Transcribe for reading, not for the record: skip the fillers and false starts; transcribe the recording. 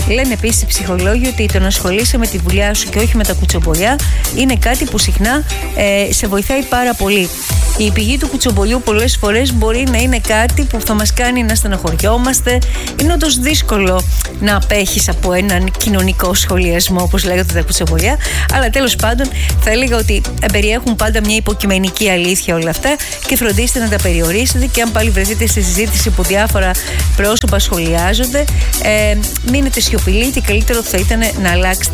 Λένε επίσης οι ψυχολόγοι ότι το να ασχολείσαι με τη δουλειά σου και όχι με τα κουτσομπολιά είναι κάτι που συχνά σε βοηθάει πάρα πολύ. Η πηγή του κουτσομπολιού πολλές φορές μπορεί να είναι κάτι που θα μας κάνει να στενοχωριόμαστε. Είναι όντως δύσκολο να απέχεις από έναν κοινωνικό σχολιασμό, όπως λέγονται τα κουτσομπολιά, αλλά τέλος πάντων θα έλεγα ότι περιέχουν πάντα μια υποκειμενική αλήθεια όλα αυτά και φροντίστε να τα περιορίσετε, και αν πάλι βρεθείτε στη συζήτηση που διάφορα πρόσωπα σχολιάζονται, μείνετε σιωπηλοί και καλύτερο θα ήταν να αλλάξετε